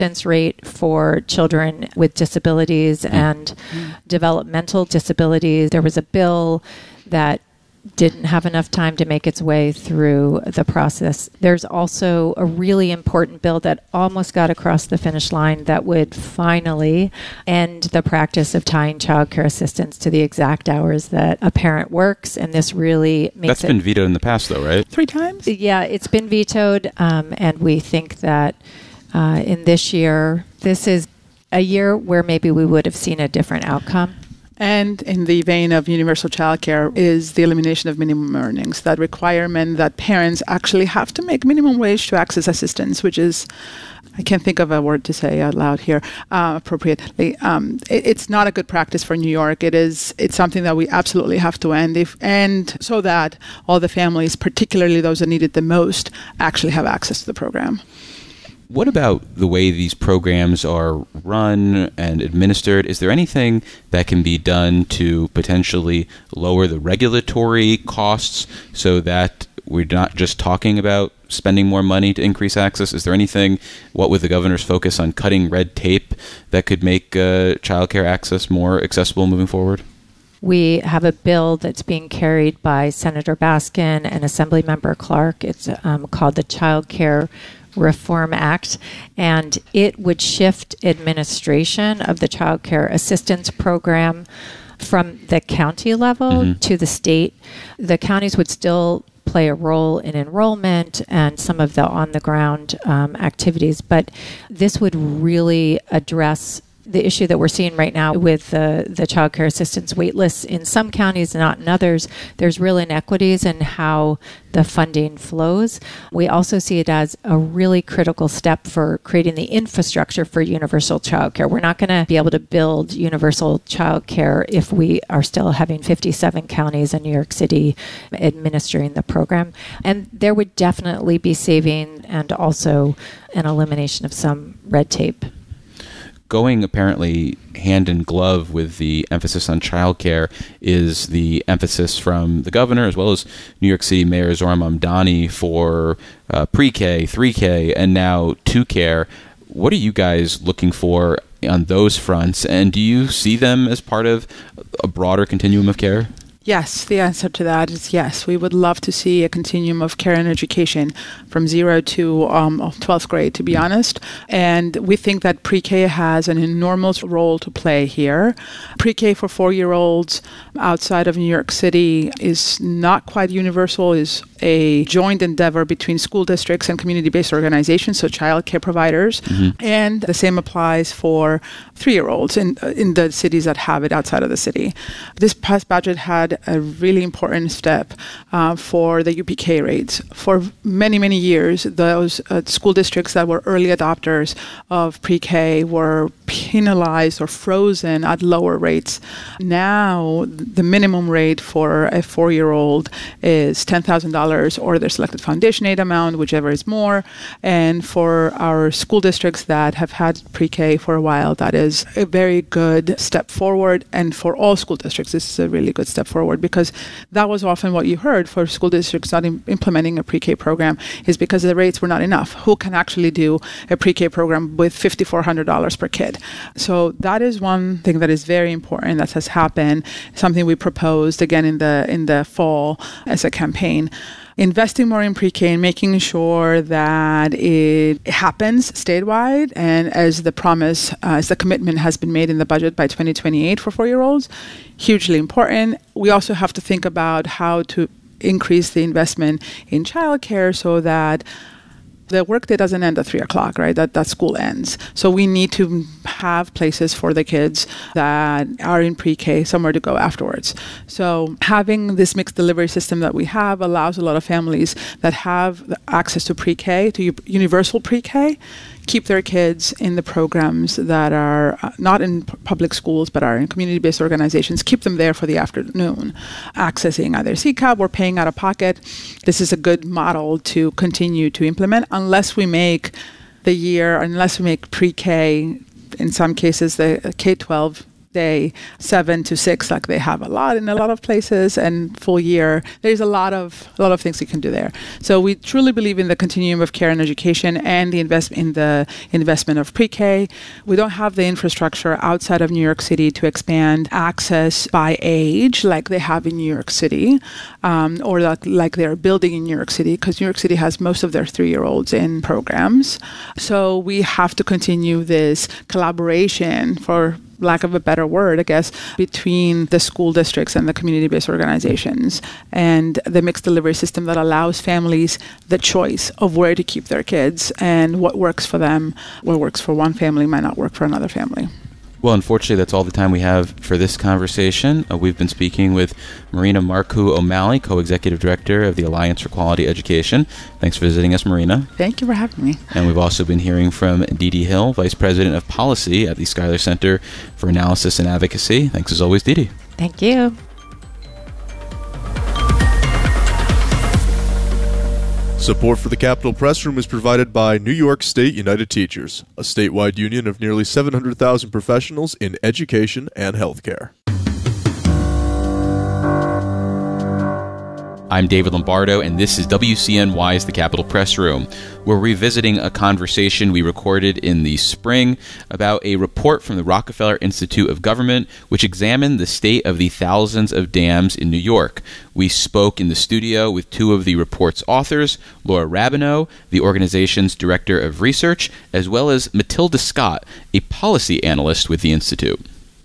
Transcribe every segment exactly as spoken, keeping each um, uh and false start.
rate for children with disabilities and mm. developmental disabilities. There was a bill that didn't have enough time to make its way through the process. There's also a really important bill that almost got across the finish line that would finally end the practice of tying childcare assistance to the exact hours that a parent works. And this really makes That's it... been vetoed in the past, though, right? Three times? Yeah, it's been vetoed. Um, and we think that uh, in this year, this is a year where maybe we would have seen a different outcome. And in the vein of universal childcare is the elimination of minimum earnings, that requirement that parents actually have to make minimum wage to access assistance, which is, I can't think of a word to say out loud here uh, appropriately. Um, it, it's not a good practice for New York. It is. It's something that we absolutely have to end, if, and so that all the families, particularly those that need it the most, actually have access to the program. What about the way these programs are run and administered? Is there anything that can be done to potentially lower the regulatory costs so that we're not just talking about spending more money to increase access? Is there anything, what with the governor's focus on cutting red tape, that could make uh, childcare access more accessible moving forward? We have a bill that's being carried by Senator Baskin and Assemblymember Clark. It's um, called the Child Care Reform Act, and it would shift administration of the Child Care Assistance Program from the county level mm-hmm. to the state. The counties would still play a role in enrollment and some of the on-the-ground um, activities, but this would really address the issue that we're seeing right now with the, the child care assistance wait lists in some counties and not in others. There's real inequities in how the funding flows. We also see it as a really critical step for creating the infrastructure for universal child care. We're not going to be able to build universal child care if we are still having fifty-seven counties in New York City administering the program. And there would definitely be saving and also an elimination of some red tape. Going apparently hand in glove with the emphasis on childcare is the emphasis from the governor as well as New York City Mayor Zohran Mamdani for uh, pre-K, three K, and now two care. What are you guys looking for on those fronts, and do you see them as part of a broader continuum of care? Yes, the answer to that is yes. We would love to see a continuum of care and education from zero to um, twelfth grade, to be honest. And we think that pre-K has an enormous role to play here. Pre-K for four-year-olds outside of New York City is not quite universal, is a joint endeavor between school districts and community-based organizations, so child care providers. Mm-hmm. And the same applies for three-year-olds in, in the cities that have it outside of the city. This past budget had a really important step uh, for the U P K rates. For many, many years, those uh, school districts that were early adopters of pre-K were penalized or frozen at lower rates. Now, the minimum rate for a four-year-old is ten thousand dollars or their selected foundation aid amount, whichever is more. And for our school districts that have had pre-K for a while, that is a very good step forward. And for all school districts, this is a really good step forward, because that was often what you heard for school districts not im- implementing a pre-K program is because the rates were not enough. Who can actually do a pre-K program with five thousand four hundred dollars per kid? So that is one thing that is very important that has happened, something we proposed again in the in the fall as a campaign. Investing more in pre-K and making sure that it happens statewide, and as the promise, uh, as the commitment has been made in the budget by twenty twenty-eight for four-year-olds, hugely important. We also have to think about how to increase the investment in childcare so that the workday doesn't end at three o'clock, right? That that school ends. So we need to have places for the kids that are in pre-K, somewhere to go afterwards. So having this mixed delivery system that we have allows a lot of families that have access to pre-K, to universal pre-K, keep their kids in the programs that are not in p- public schools but are in community-based organizations, keep them there for the afternoon, accessing either C C A P or paying out of pocket. This is a good model to continue to implement unless we make the year, unless we make pre-K, in some cases the K twelve day seven to six, like they have a lot in a lot of places, and full year. There's a lot of a lot of things you can do there. So we truly believe in the continuum of care and education and the invest in the investment of pre-K. We don't have the infrastructure outside of New York City to expand access by age like they have in New York City, um, or like, like they're building in New York City, because New York City has most of their three-year-olds in programs. So we have to continue this collaboration, for lack of a better word, I guess, between the school districts and the community-based organizations, and the mixed delivery system that allows families the choice of where to keep their kids and what works for them. What works for one family might not work for another family. Well, unfortunately, that's all the time we have for this conversation. Uh, we've been speaking with Marina Marcoux O'Malley, Co-Executive Director of the Alliance for Quality Education. Thanks for visiting us, Marina. Thank you for having me. And we've also been hearing from Dee Dee Hill, Vice President of Policy at the Schuyler Center for Analysis and Advocacy. Thanks as always, Dee Dee. Thank you. Support for the Capitol Press Room is provided by New York State United Teachers, a statewide union of nearly seven hundred thousand professionals in education and healthcare. I'm David Lombardo, and this is W C N Y's The Capitol Press Room. We're revisiting a conversation we recorded in the spring about a report from the Rockefeller Institute of Government, which examined the state of the thousands of dams in New York. We spoke in the studio with two of the report's authors, Laura Rabineau, the organization's Director of Research, as well as Matilda Scott, a policy analyst with the Institute.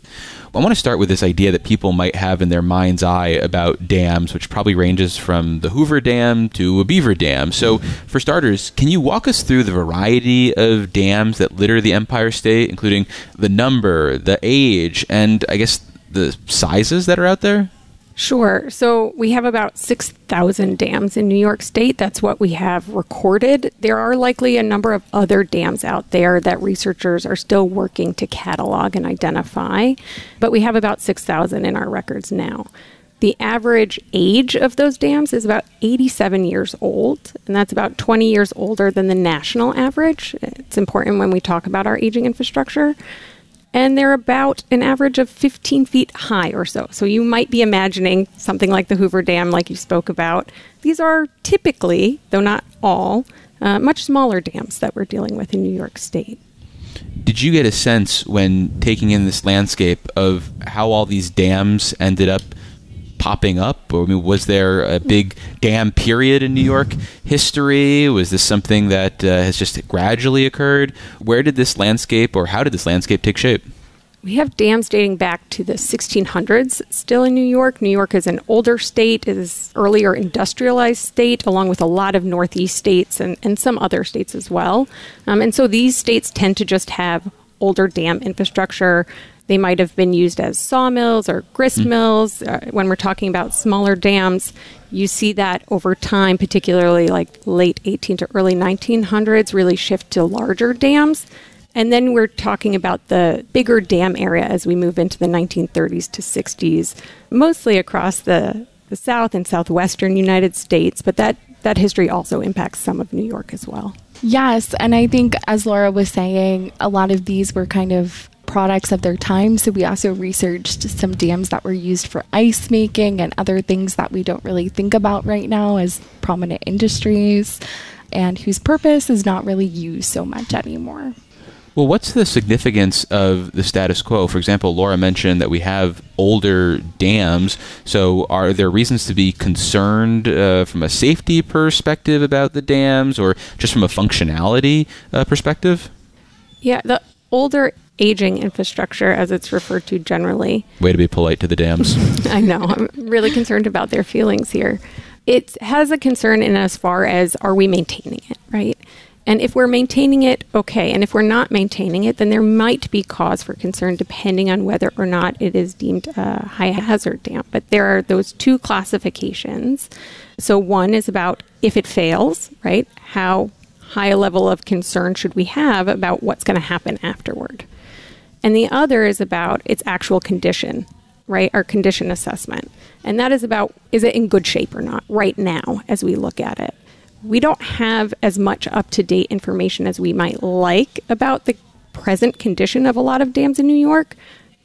I want to start with this idea that people might have in their mind's eye about dams, which probably ranges from the Hoover Dam to a beaver dam. So, for starters, can you walk us through the variety of dams that litter the Empire State, including the number, the age, and I guess the sizes that are out there? Sure. So we have about six thousand dams in New York State. That's what we have recorded. There are likely a number of other dams out there that researchers are still working to catalog and identify, but we have about six thousand in our records now. The average age of those dams is about eighty-seven years old, and that's about twenty years older than the national average. It's important when we talk about our aging infrastructure. And they're about an average of fifteen feet high or so. So you might be imagining something like the Hoover Dam, like you spoke about. These are typically, though not all, uh, much smaller dams that we're dealing with in New York State. Did you get a sense when taking in this landscape of how all these dams ended up popping up? Or I mean, was there a big dam period in New York history? Was this something that uh, has just gradually occurred? Where did this landscape, or how did this landscape take shape? We have dams dating back to the sixteen hundreds still in New York. New York is an older state, it is earlier industrialized state, along with a lot of Northeast states and, and some other states as well. Um, and so these states tend to just have older dam infrastructure. They might have been used as sawmills or grist mm. mills. Uh, when we're talking about smaller dams, you see that over time, particularly like late eighteenth to early nineteen hundreds, really shift to larger dams. And then we're talking about the bigger dam area as we move into the nineteen thirties to sixties, mostly across the, the south and southwestern United States. But that, that history also impacts some of New York as well. Yes, and I think, as Laura was saying, a lot of these were kind of products of their time. So we also researched some dams that were used for ice making and other things that we don't really think about right now as prominent industries, and whose purpose is not really used so much anymore. Well, what's the significance of the status quo? For example, Laura mentioned that we have older dams. So are there reasons to be concerned uh, from a safety perspective about the dams, or just from a functionality uh, perspective? Yeah, the older aging infrastructure, as it's referred to generally. Way to be polite to the dams. I know. I'm really concerned about their feelings here. It has a concern in as far as, are we maintaining it, right? And if we're maintaining it, okay. And if we're not maintaining it, then there might be cause for concern depending on whether or not it is deemed a high hazard dam. But there are those two classifications. So one is about if it fails, right? How high a level of concern should we have about what's going to happen afterward? And the other is about its actual condition, right? Our condition assessment. And that is about, is it in good shape or not right now as we look at it? We don't have as much up-to-date information as we might like about the present condition of a lot of dams in New York,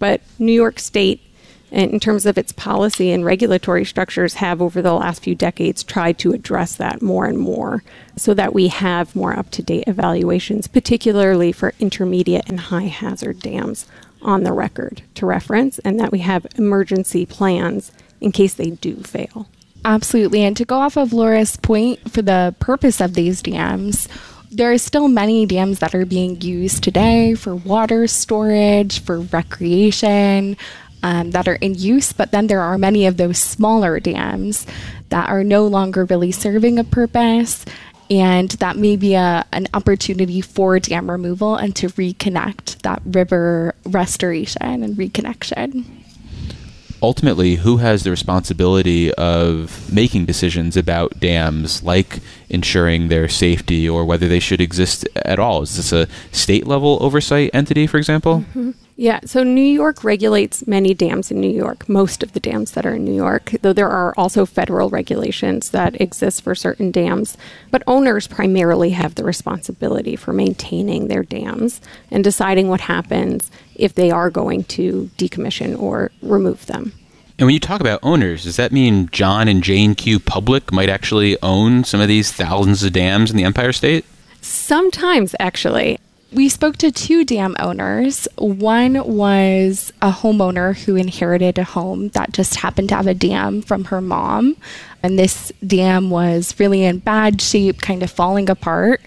But New York State, in terms of its policy and regulatory structures, have over the last few decades tried to address that more and more so that we have more up-to-date evaluations, particularly for intermediate and high-hazard dams on the record to reference, and that we have emergency plans in case they do fail. Absolutely. And to go off of Laura's point, for the purpose of these dams, there are still many dams that are being used today for water storage, for recreation, um, that are in use. But then there are many of those smaller dams that are no longer really serving a purpose. And that may be a, an opportunity for dam removal and to reconnect that river restoration and reconnection. Ultimately, who has the responsibility of making decisions about dams, like ensuring their safety or whether they should exist at all? Is this a state-level oversight entity, for example? Mm-hmm. Yeah, so New York regulates many dams in New York, most of the dams that are in New York, though there are also federal regulations that exist for certain dams. But owners primarily have the responsibility for maintaining their dams and deciding what happens if they are going to decommission or remove them. And when you talk about owners, does that mean John and Jane Q. Public might actually own some of these thousands of dams in the Empire State? Sometimes, actually. We spoke to two dam owners. One was a homeowner who inherited a home that just happened to have a dam from her mom. And this dam was really in bad shape, kind of falling apart.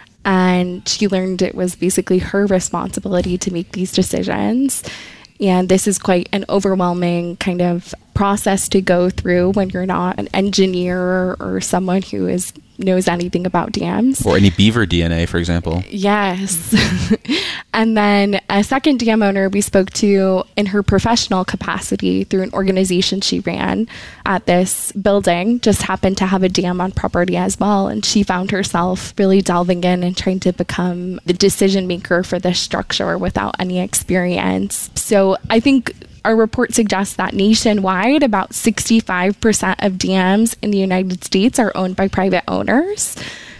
And she learned it was basically her responsibility to make these decisions. And this is quite an overwhelming kind of process to go through when you're not an engineer or someone who is knows anything about dams. Or any beaver D N A, for example. Yes. And then a second dam owner we spoke to in her professional capacity through an organization she ran at this building, just happened to have a dam on property as well. And she found herself really delving in and trying to become the decision maker for this structure without any experience. So I think our report suggests that nationwide, about sixty-five percent of dams in the United States are owned by private owners.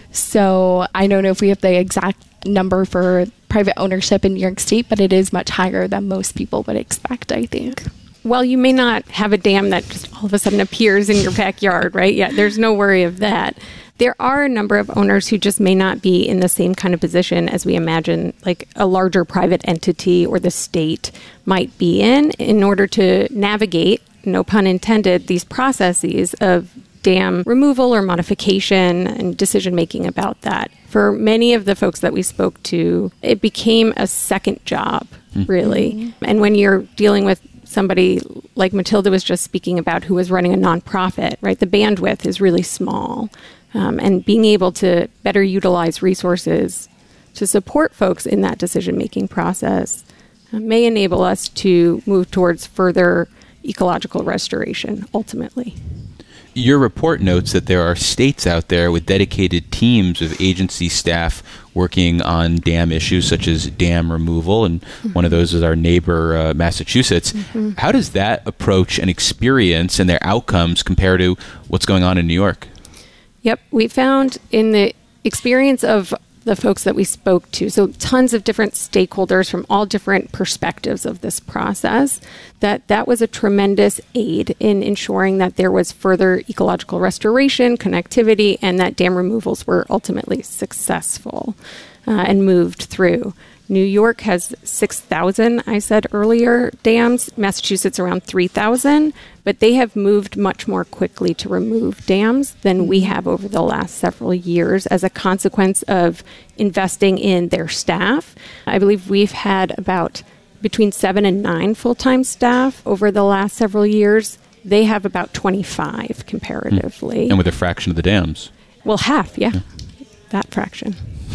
So I don't know if we have the exact number for private ownership in New York State, but it is much higher than most people would expect, I think. Well, you may not have a dam that just all of a sudden appears in your backyard, right? Yeah, there's no worry of that. There are a number of owners who just may not be in the same kind of position as we imagine, like a larger private entity or the state might be in, in order to navigate, no pun intended, these processes of dam removal or modification and decision-making about that. For many of the folks that we spoke to, it became a second job, really. Mm-hmm. And when you're dealing with somebody like Matilda was just speaking about, who was running a nonprofit, right? The bandwidth is really small. Um, and being able to better utilize resources to support folks in that decision-making process uh, may enable us to move towards further ecological restoration, ultimately. Your report notes that there are states out there with dedicated teams of agency staff working on dam issues such as dam removal, and mm-hmm. one of those is our neighbor, uh, Massachusetts. Mm-hmm. How does that approach and experience and their outcomes compare to what's going on in New York? Yep, we found in the experience of the folks that we spoke to, so tons of different stakeholders from all different perspectives of this process, that that was a tremendous aid in ensuring that there was further ecological restoration, connectivity, and that dam removals were ultimately successful uh, and moved through. New York has six thousand, I said earlier, dams. Massachusetts around three thousand, but they have moved much more quickly to remove dams than we have over the last several years as a consequence of investing in their staff. I believe we've had about between seven and nine full-time staff over the last several years. They have about twenty-five comparatively. And with a fraction of the dams. Well, half, yeah, yeah. That fraction.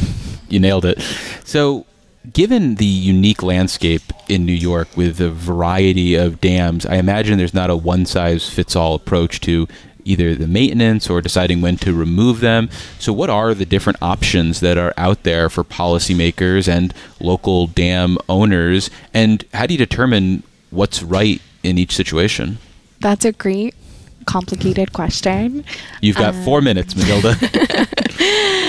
You nailed it. So, given the unique landscape in New York with a variety of dams, I imagine there's not a one-size-fits-all approach to either the maintenance or deciding when to remove them. So what are the different options that are out there for policymakers and local dam owners? And how do you determine what's right in each situation? That's a great, complicated question. You've got uh, four minutes, Matilda.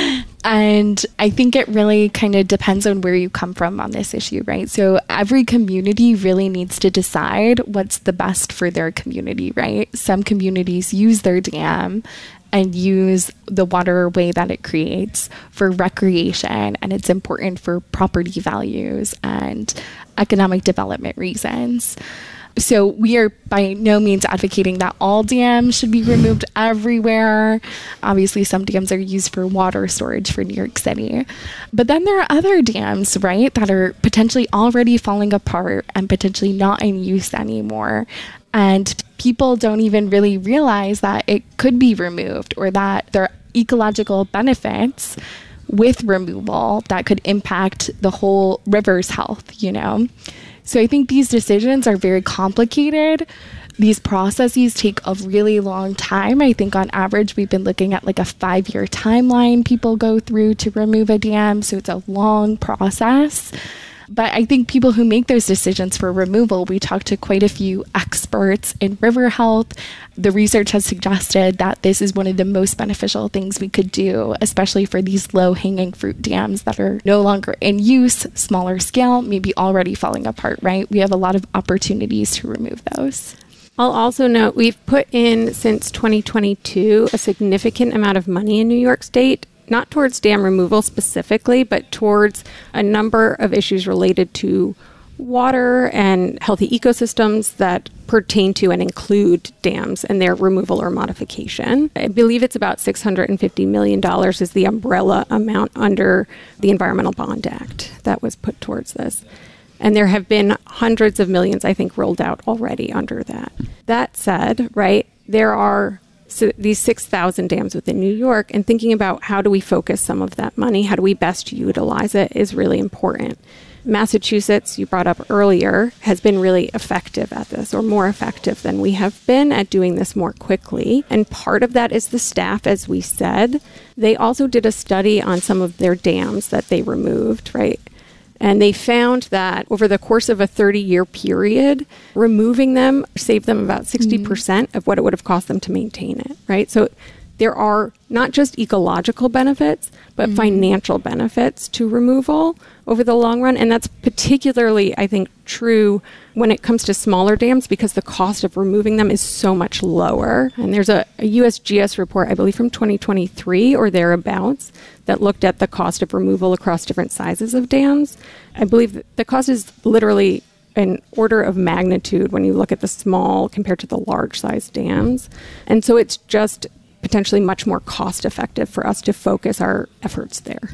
And I think it really kind of depends on where you come from on this issue, right? So every community really needs to decide what's the best for their community, right? Some communities use their dam and use the waterway that it creates for recreation, and it's important for property values and economic development reasons. So we are by no means advocating that all dams should be removed everywhere. Obviously, some dams are used for water storage for New York City. But then there are other dams, right, that are potentially already falling apart and potentially not in use anymore. And people don't even really realize that it could be removed, or that there are ecological benefits with removal that could impact the whole river's health, you know? So I think these decisions are very complicated. These processes take a really long time. I think on average, we've been looking at like a five-year timeline people go through to remove a dam. So it's a long process. But I think people who make those decisions for removal, we talked to quite a few experts in river health. The research has suggested that this is one of the most beneficial things we could do, especially for these low-hanging fruit dams that are no longer in use, smaller scale, maybe already falling apart, right? We have a lot of opportunities to remove those. I'll also note we've put in, since twenty twenty-two, a significant amount of money in New York State, not towards dam removal specifically, but towards a number of issues related to water and healthy ecosystems that pertain to and include dams and their removal or modification. I believe it's about six hundred fifty million dollars is the umbrella amount under the Environmental Bond Act that was put towards this. And there have been hundreds of millions, I think, rolled out already under that. That said, right, there are so these six thousand dams within New York, and thinking about how do we focus some of that money, how do we best utilize it is really important. Massachusetts, you brought up earlier, has been really effective at this, or more effective than we have been at doing this more quickly. And part of that is the staff, as we said. They also did a study on some of their dams that they removed, right? And they found that over the course of a thirty-year period, removing them saved them about sixty percent mm-hmm. of what it would have cost them to maintain it, right? So there are not just ecological benefits, but mm-hmm. financial benefits to removal over the long run. And that's particularly, I think, true when it comes to smaller dams, because the cost of removing them is so much lower. And there's a, a U S G S report, I believe from twenty twenty-three or thereabouts, that looked at the cost of removal across different sizes of dams. I believe the cost is literally an order of magnitude when you look at the small compared to the large size dams. And so it's just potentially much more cost effective for us to focus our efforts there.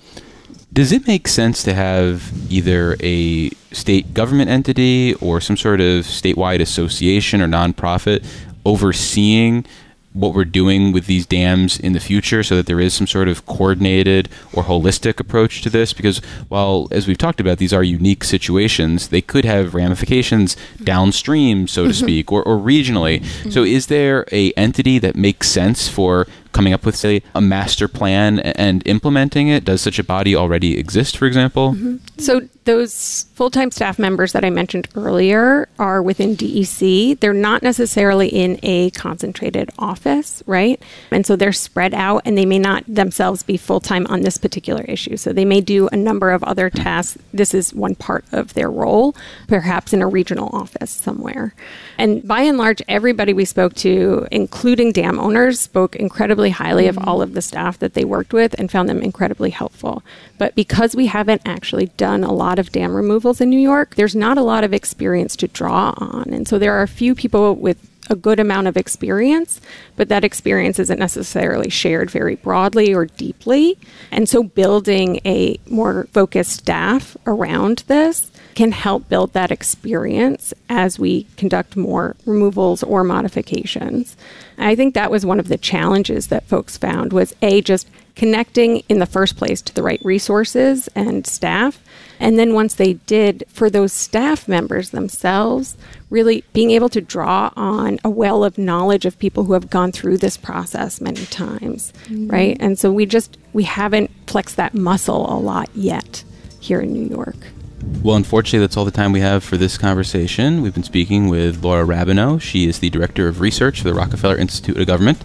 Does it make sense to have either a state government entity or some sort of statewide association or nonprofit overseeing what we're doing with these dams in the future, so that there is some sort of coordinated or holistic approach to this? Because while, as we've talked about, these are unique situations, they could have ramifications downstream, so to speak, or, or regionally. Mm-hmm. So is there a entity that makes sense for coming up with, say, a master plan and implementing it? Does such a body already exist, for example? Mm-hmm. So those full-time staff members that I mentioned earlier are within D E C. They're not necessarily in a concentrated office, right? And so they're spread out, and they may not themselves be full-time on this particular issue. So they may do a number of other tasks. This is one part of their role, perhaps in a regional office somewhere. And by and large, everybody we spoke to, including dam owners, spoke incredibly highly mm-hmm. of all of the staff that they worked with and found them incredibly helpful. But because we haven't actually done a lot of dam removals in New York, there's not a lot of experience to draw on. And so there are a few people with a good amount of experience, but that experience isn't necessarily shared very broadly or deeply. And so building a more focused staff around this can help build that experience as we conduct more removals or modifications. I think that was one of the challenges that folks found was, A, just connecting in the first place to the right resources and staff. And then once they did, for those staff members themselves, really being able to draw on a well of knowledge of people who have gone through this process many times, mm-hmm. right? And so we just, we haven't flexed that muscle a lot yet here in New York. Well, unfortunately, that's all the time we have for this conversation. We've been speaking with Laura Rabineau. She is the Director of Research for the Rockefeller Institute of Government.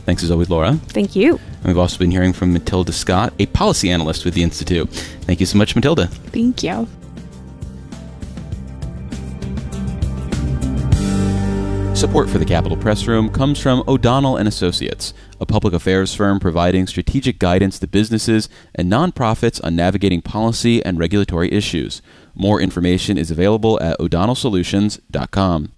Thanks as always, Laura. Thank you. And we've also been hearing from Matilda Scott, a policy analyst with the Institute. Thank you so much, Matilda. Thank you. Support for the Capitol Press Room comes from O'Donnell and Associates, a public affairs firm providing strategic guidance to businesses and nonprofits on navigating policy and regulatory issues. More information is available at o'donnell solutions dot com.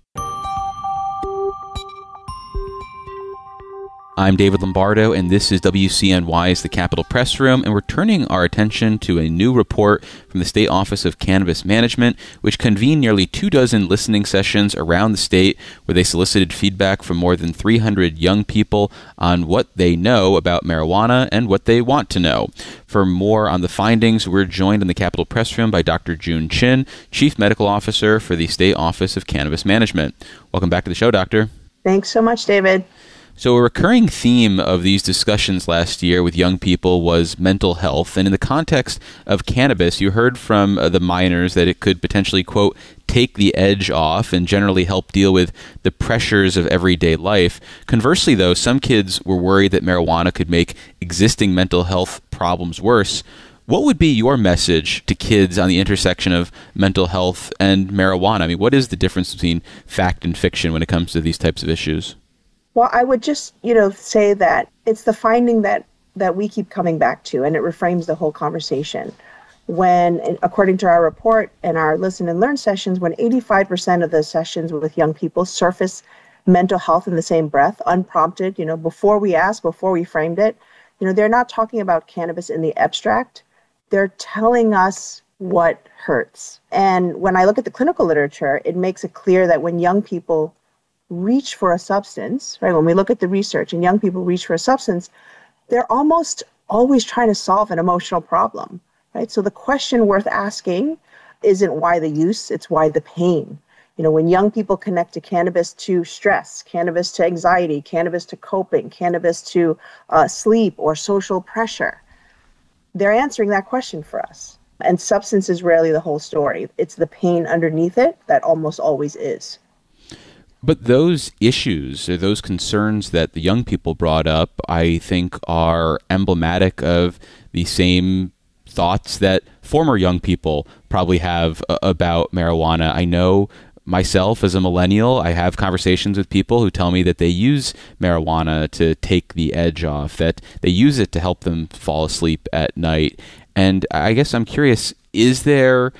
I'm David Lombardo, and this is W C N Y's The Capitol Press Room, and we're turning our attention to a new report from the State Office of Cannabis Management, which convened nearly two dozen listening sessions around the state where they solicited feedback from more than three hundred young people on what they know about marijuana and what they want to know. For more on the findings, we're joined in the Capitol Press Room by Doctor June Chin, Chief Medical Officer for the State Office of Cannabis Management. Welcome back to the show, Doctor. Thanks so much, David. So a recurring theme of these discussions last year with young people was mental health. And in the context of cannabis, you heard from uh, the minors that it could potentially, quote, take the edge off and generally help deal with the pressures of everyday life. Conversely, though, some kids were worried that marijuana could make existing mental health problems worse. What would be your message to kids on the intersection of mental health and marijuana? I mean, what is the difference between fact and fiction when it comes to these types of issues? Well, I would just, you know, say that it's the finding that, that we keep coming back to, and it reframes the whole conversation. When, according to our report and our listen and learn sessions, when eighty-five percent of the sessions with young people surface mental health in the same breath, unprompted, you know, before we asked, before we framed it, you know, they're not talking about cannabis in the abstract. They're telling us what hurts. And when I look at the clinical literature, it makes it clear that when young people reach for a substance, right? When we look at the research and young people reach for a substance, they're almost always trying to solve an emotional problem, right? So the question worth asking isn't why the use, it's why the pain. You know, when young people connect to cannabis to stress, cannabis to anxiety, cannabis to coping, cannabis to uh, sleep or social pressure, they're answering that question for us. And substance is rarely the whole story. It's the pain underneath it that almost always is. But those issues, or those concerns that the young people brought up, I think are emblematic of the same thoughts that former young people probably have uh, about marijuana. I know myself as a millennial, I have conversations with people who tell me that they use marijuana to take the edge off, that they use it to help them fall asleep at night. And I guess I'm curious, is there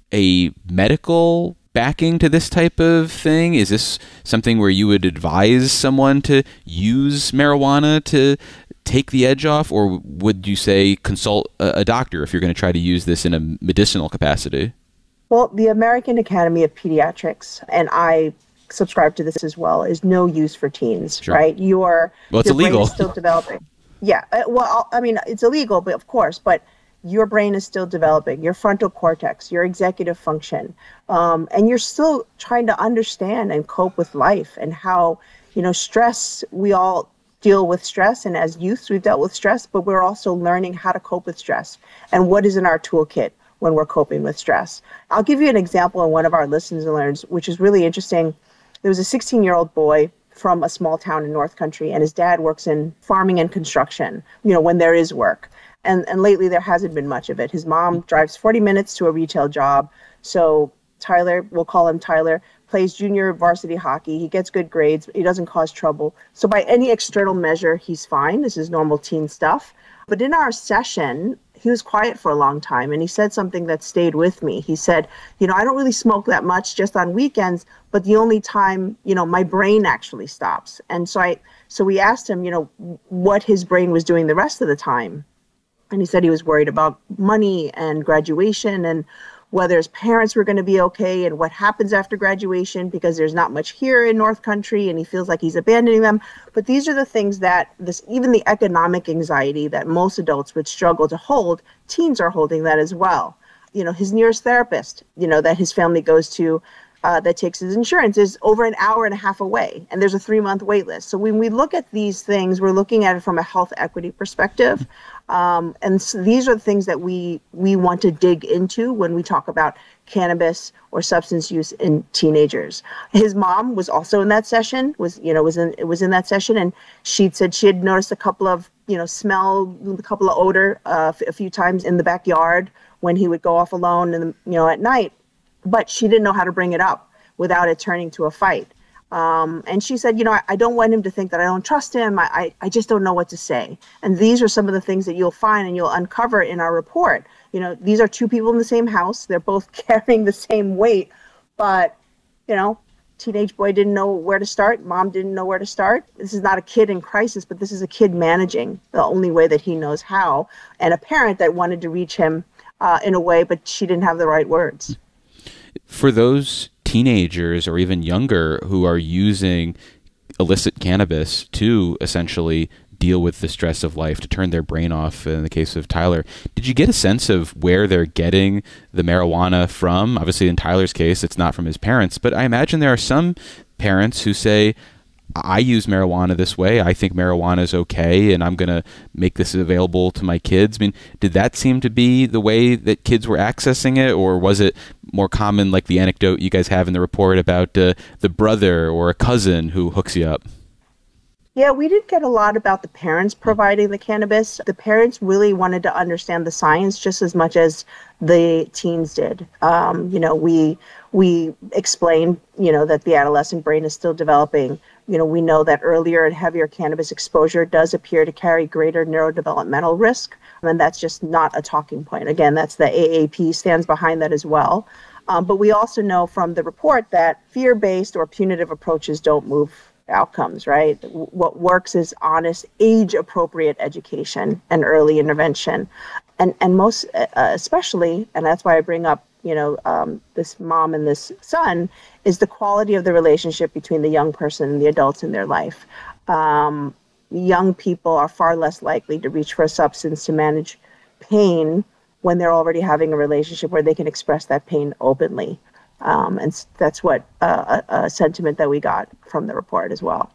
a medical backing to this type of thing? Is this something where you would advise someone to use marijuana to take the edge off, or would you say consult a, a doctor if you're going to try to use this in a medicinal capacity? Well, the American Academy of Pediatrics, and I subscribe to this as well, is no use for teens, sure. right? Your, well, it's your brain illegal. is still developing. Yeah, uh, well, I mean, it's illegal, but of course, but your brain is still developing, your frontal cortex, your executive function, um, and you're still trying to understand and cope with life and how, you know, stress, we all deal with stress, and as youths, we've dealt with stress, but we're also learning how to cope with stress and what is in our toolkit when we're coping with stress. I'll give you an example in one of our lessons and learns, which is really interesting. There was a sixteen-year-old boy from a small town in North Country, and his dad works in farming and construction, you know, when there is work. And and lately there hasn't been much of it. His mom drives forty minutes to a retail job. So Tyler, we'll call him Tyler, plays junior varsity hockey. He gets good grades. He doesn't cause trouble. So by any external measure, he's fine. This is normal teen stuff. But in our session, he was quiet for a long time, and he said something that stayed with me. He said, you know, I don't really smoke that much, just on weekends, but the only time, you know, my brain actually stops. And so I, so we asked him, you know, what his brain was doing the rest of the time. And he said he was worried about money and graduation and whether his parents were going to be okay and what happens after graduation, because there's not much here in North Country and he feels like he's abandoning them. But these are the things that this, even the economic anxiety that most adults would struggle to hold, teens are holding that as well. You know, his nearest therapist, you know, that his family goes to, uh, that takes his insurance is over an hour and a half away, and there's a three-month wait list. So when we look at these things, we're looking at it from a health equity perspective. Um, and so these are the things that we we want to dig into when we talk about cannabis or substance use in teenagers. His mom was also in that session, was you know was in it was in that session, and she said she had noticed a couple of you know smell, a couple of odor uh, a few times in the backyard when he would go off alone and you know at night, but she didn't know how to bring it up without it turning to a fight. Um, and she said, you know, I, I don't want him to think that I don't trust him. I, I, I just don't know what to say. And these are some of the things that you'll find and you'll uncover in our report. You know, these are two people in the same house. They're both carrying the same weight. But, you know, teenage boy didn't know where to start. Mom didn't know where to start. This is not a kid in crisis, but this is a kid managing the only way that he knows how. And a parent that wanted to reach him uh, in a way, but she didn't have the right words. For those teenagers or even younger who are using illicit cannabis to essentially deal with the stress of life, to turn their brain off in the case of Tyler, did you get a sense of where they're getting the marijuana from? Obviously, in Tyler's case, it's not from his parents, but I imagine there are some parents who say, I use marijuana this way. I think marijuana is okay, and I'm going to make this available to my kids. I mean, did that seem to be the way that kids were accessing it, or was it more common, like the anecdote you guys have in the report about uh, the brother or a cousin who hooks you up? Yeah, we did get a lot about the parents providing the cannabis. The parents really wanted to understand the science just as much as the teens did. Um, you know, we we explained, you know, that the adolescent brain is still developing. You know, we know that earlier and heavier cannabis exposure does appear to carry greater neurodevelopmental risk, and that's just not a talking point. Again, that's the A A P stands behind that as well. Um, but we also know from the report that fear-based or punitive approaches don't move outcomes, right? What works is honest, age-appropriate education and early intervention. And and most uh, especially, and that's why I bring up, you know, um, this mom and this son, is the quality of the relationship between the young person and the adults in their life. Um, young people are far less likely to reach for a substance to manage pain when they're already having a relationship where they can express that pain openly. Um, and that's what uh, a, a sentiment that we got from the report as well.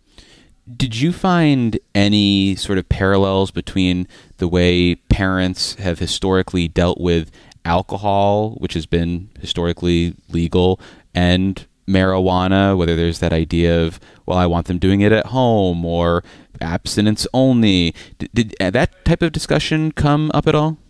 Did you find any sort of parallels between the way parents have historically dealt with alcohol, which has been historically legal, and marijuana, whether there's that idea of, well, I want them doing it at home or abstinence only? Did, did that type of discussion come up at all?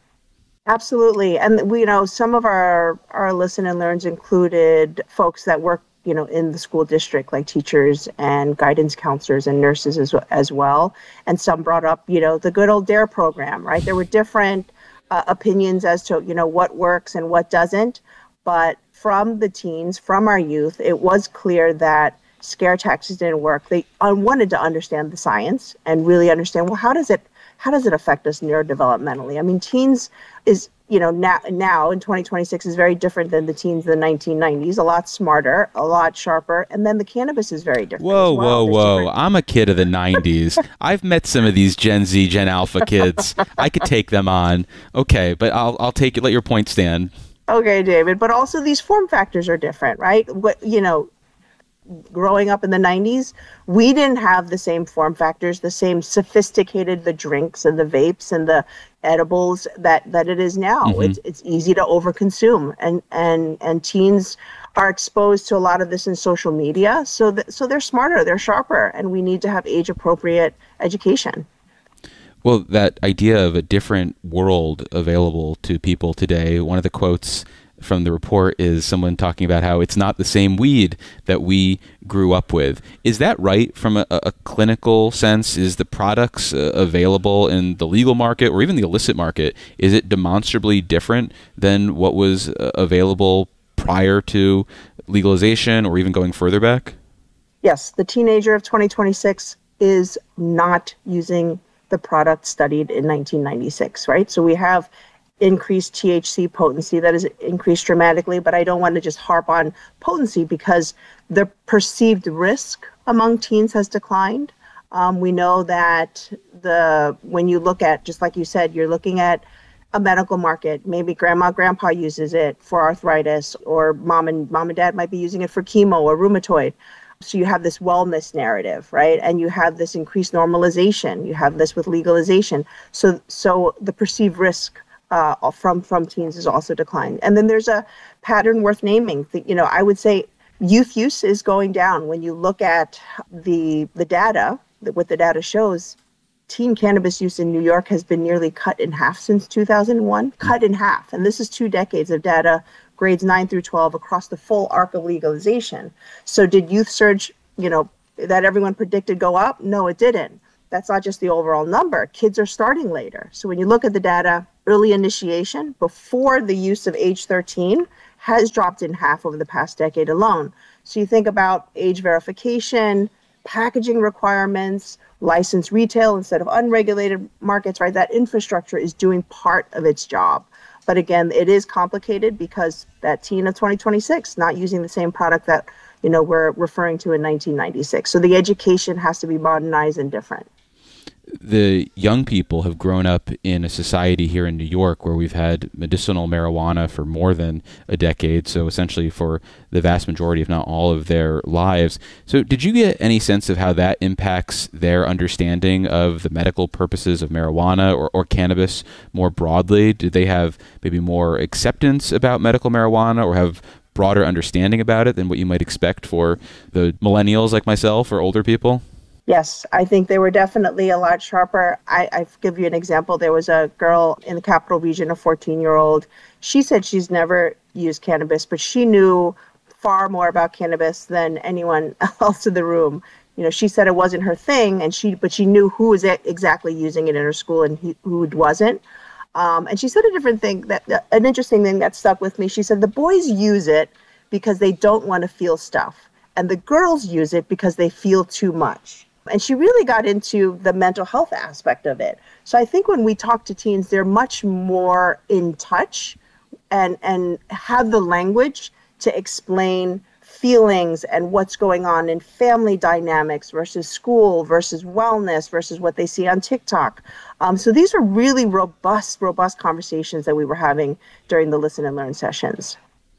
Absolutely. And we, you know, some of our, our listen and learns included folks that work, you know, in the school district, like teachers and guidance counselors and nurses as, as well. And some brought up, you know, the good old DARE program, right? There were different uh, opinions as to, you know, what works and what doesn't. But from the teens, from our youth, it was clear that scare tactics didn't work. They uh, wanted to understand the science and really understand, well, how does it How does it affect us neurodevelopmentally? I mean, teens is, you know, now, now in twenty twenty-six is very different than the teens in the nineteen nineties, a lot smarter, a lot sharper. And then the cannabis is very different. Whoa, as well. whoa, There's whoa. different- I'm a kid of the nineties. I've met some of these Gen Z, Gen Alpha kids. I could take them on. Okay, but I'll I'll take it. Let your point stand. Okay, David. But also these form factors are different, right? What, you know, growing up in the nineties, we didn't have the same form factors, the same sophisticated, the drinks and the vapes and the edibles that, that it is now. Mm-hmm. It's it's easy to overconsume, and, and, and teens are exposed to a lot of this in social media. So that, so they're smarter, they're sharper, and we need to have age appropriate education. Well, that idea of a different world available to people today, one of the quotes from the report is someone talking about how it's not the same weed that we grew up with. Is that right from a, a clinical sense? Is the products uh, available in the legal market or even the illicit market, is it demonstrably different than what was uh, available prior to legalization or even going further back? Yes, the teenager of twenty twenty-six is not using the product studied in nineteen ninety-six, right? So we have increased T H C potency that has increased dramatically, but I don't want to just harp on potency because the perceived risk among teens has declined. Um, we know that the when you look at, just like you said, you're looking at a medical market. Maybe grandma, grandpa uses it for arthritis, or mom and mom and dad might be using it for chemo or rheumatoid. So you have this wellness narrative, right? And you have this increased normalization. You have this with legalization. So so the perceived risk uh, from from teens is also declined. And then there's a pattern worth naming. You know, I would say youth use is going down. When you look at the the data, what the data shows, teen cannabis use in New York has been nearly cut in half since two thousand one. Cut in half. And this is two decades of data, grades nine through twelve, across the full arc of legalization. So did youth surge, you know, that everyone predicted go up? No, it didn't. That's not just the overall number. Kids are starting later. So when you look at the data, early initiation before the use of age thirteen has dropped in half over the past decade alone. So you think about age verification, packaging requirements, licensed retail instead of unregulated markets, right? That infrastructure is doing part of its job. But again, it is complicated because that teen of twenty twenty-six not using the same product that, you know, we're referring to in nineteen ninety-six. So the education has to be modernized and different. The young people have grown up in a society here in New York where we've had medicinal marijuana for more than a decade, so essentially for the vast majority, if not all, of their lives. So did you get any sense of how that impacts their understanding of the medical purposes of marijuana or, or cannabis more broadly? Did they have maybe more acceptance about medical marijuana or have broader understanding about it than what you might expect for the millennials like myself or older people? Yes, I think they were definitely a lot sharper. I, I give you an example. There was a girl in the Capital Region, a fourteen-year-old. She said she's never used cannabis, but she knew far more about cannabis than anyone else in the room. You know, she said it wasn't her thing, and she but she knew who was exactly using it in her school and he, who wasn't. Um, and she said a different thing, that, that an interesting thing that stuck with me. She said the boys use it because they don't want to feel stuff, and the girls use it because they feel too much. And she really got into the mental health aspect of it. So I think when we talk to teens, they're much more in touch and, and have the language to explain feelings and what's going on in family dynamics versus school versus wellness versus what they see on TikTok. Um, so these are really robust, robust conversations that we were having during the Listen and Learn sessions.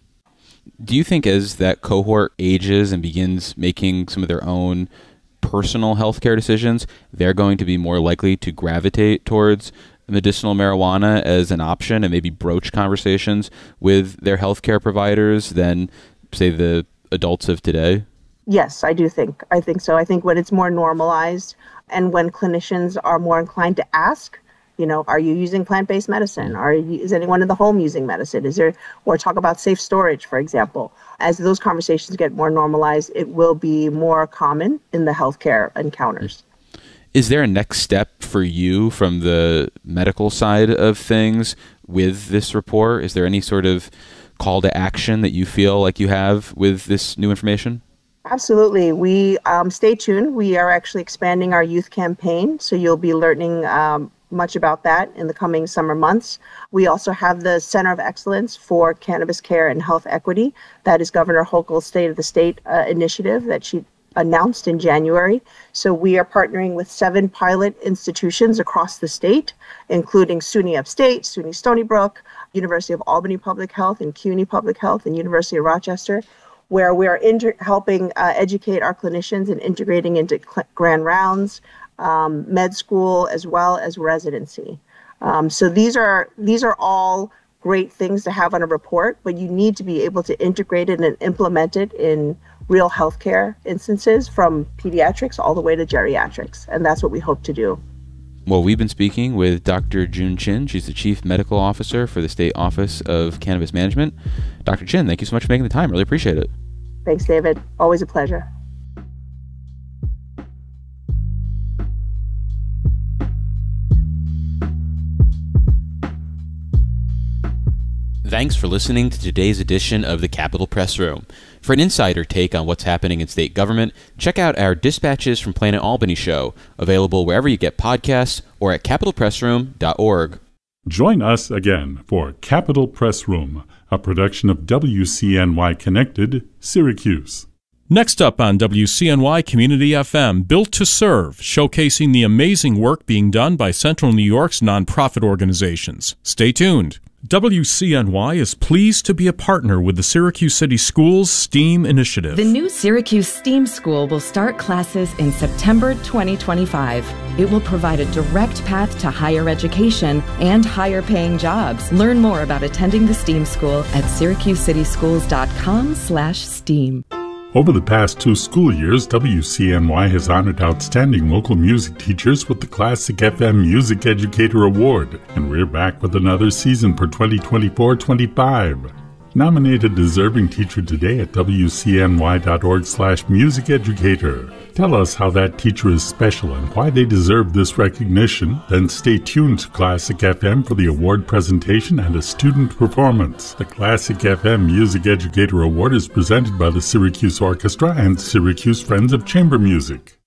Do you think as that cohort ages and begins making some of their own personal healthcare decisions, they're going to be more likely to gravitate towards medicinal marijuana as an option and maybe broach conversations with their healthcare providers than, say, the adults of today? Yes, I do think. I think so. I think when it's more normalized and when clinicians are more inclined to ask, you know, are you using plant-based medicine? Are you, is anyone in the home using medicine? Is there, or talk about safe storage, for example. As those conversations get more normalized, it will be more common in the healthcare encounters. Is there a next step for you from the medical side of things with this report? Is there any sort of call to action that you feel like you have with this new information? Absolutely. We um, stay tuned. We are actually expanding our youth campaign, so you'll be learning um, much about that in the coming summer months. We also have the Center of Excellence for Cannabis Care and Health Equity. That is Governor Hochul's State of the State uh, initiative that she announced in January. So we are partnering with seven pilot institutions across the state, including SUNY Upstate, SUNY Stony Brook, University of Albany Public Health, and CUNY Public Health, and University of Rochester, where we are inter- helping uh, educate our clinicians and integrating into cl- grand rounds, Um, med school, as well as residency. Um, so these are these are all great things to have on a report, but you need to be able to integrate it and implement it in real healthcare instances, from pediatrics all the way to geriatrics, and that's what we hope to do. Well, we've been speaking with Doctor June Chin. She's the Chief Medical Officer for the State Office of Cannabis Management. Doctor Chin, thank you so much for making the time. Really appreciate it. Thanks, David. Always a pleasure. Thanks for listening to today's edition of the Capitol Press Room. For an insider take on what's happening in state government, check out our Dispatches from Planet Albany show, available wherever you get podcasts or at capitol press room dot org. Join us again for Capitol Press Room, a production of W C N Y Connected, Syracuse. Next up on W C N Y Community F M, Built to Serve, showcasing the amazing work being done by Central New York's nonprofit organizations. Stay tuned. W C N Y is pleased to be a partner with the Syracuse City Schools STEAM Initiative. The new Syracuse STEAM School will start classes in September twenty twenty-five. It will provide a direct path to higher education and higher paying jobs. Learn more about attending the STEAM School at syracuse city schools dot com slash STEAM. Over the past two school years, W C N Y has honored outstanding local music teachers with the Classic F M Music Educator Award, and we're back with another season for twenty twenty-four twenty-five. Nominate a deserving teacher today at W C N Y dot org slash music educator. Tell us how that teacher is special and why they deserve this recognition. Then stay tuned to Classic F M for the award presentation and a student performance. The Classic F M Music Educator Award is presented by the Syracuse Orchestra and Syracuse Friends of Chamber Music.